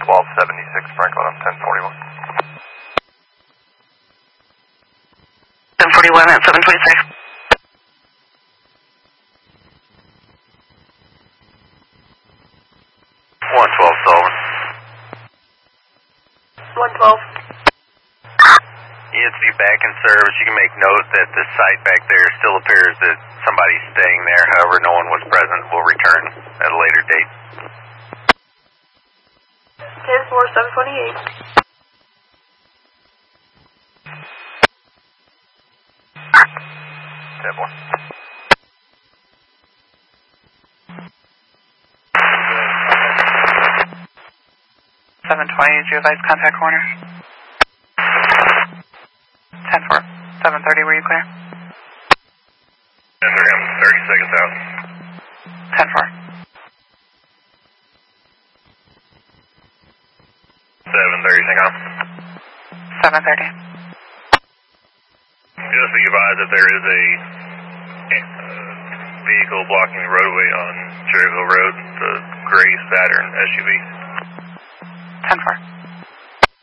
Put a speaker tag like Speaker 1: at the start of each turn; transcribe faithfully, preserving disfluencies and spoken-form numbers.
Speaker 1: twelve seventy-six Franklin, I'm ten forty-one.
Speaker 2: ten forty-one at seven twenty-six.
Speaker 1: one twelve Sullivan.
Speaker 2: one twelve.
Speaker 1: E S V back in service. You can make note that the site back there still appears that somebody's staying there. However, no one was present. We'll return at a later date.
Speaker 2: ten four, seven twenty-eight.
Speaker 1: ten four.
Speaker 2: seven twenty, is your advice contact corner? ten four. seven thirty, were you clear?
Speaker 1: ten three, I'm thirty seconds out.
Speaker 2: ten four.
Speaker 1: seven thirty, hang on.
Speaker 2: seven thirty.
Speaker 1: Just be advised that there is a uh, vehicle blocking the roadway on Cherryville Road, the gray Saturn S U V.
Speaker 2: ten four.